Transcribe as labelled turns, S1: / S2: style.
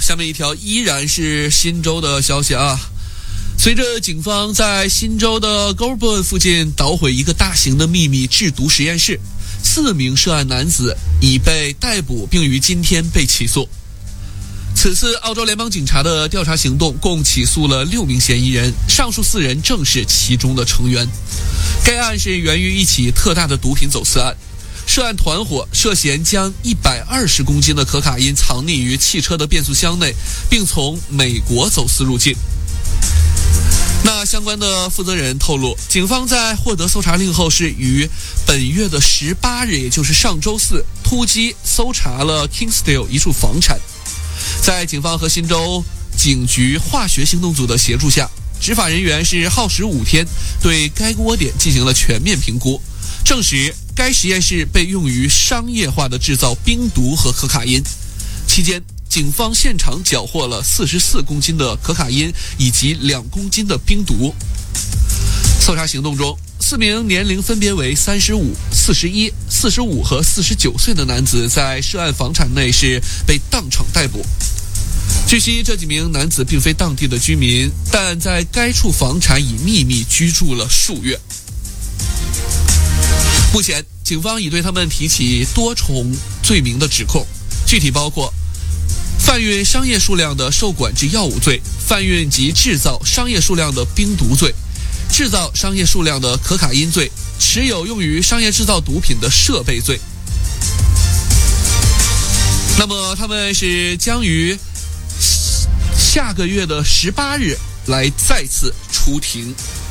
S1: 下面一条依然是新州的消息啊。随着警方在新州的 Goulburn 附近捣毁一个大型的秘密制毒实验室，4名涉案男子已被逮捕，并于今天被起诉。此次澳洲联邦警察的调查行动共起诉了6名嫌疑人，上述4人正是其中的成员。该案是源于一起特大的毒品走私案，涉案团伙涉嫌将120公斤的可卡因藏匿于汽车的变速箱内，并从美国走私入境。那相关的负责人透露，警方在获得搜查令后是于本月的18日，也就是上周四，突击搜查了 Kingsdale 一处房产。在警方和新州警局化学行动组的协助下，执法人员是耗时5天，对该窝点进行了全面评估，证实该实验室被用于商业化的制造冰毒和可卡因。期间，警方现场缴获了44公斤的可卡因以及2公斤的冰毒。搜查行动中，4名年龄分别为35、41、45和49岁的男子在涉案房产内是被当场逮捕。据悉，这几名男子并非当地的居民，但在该处房产已秘密居住了数月。目前，警方已对他们提起多重罪名的指控，具体包括贩运商业数量的受管制药物罪、贩运及制造商业数量的冰毒罪、制造商业数量的可卡因罪、持有用于商业制造毒品的设备罪。那么他们是将于下个月的18日来再次出庭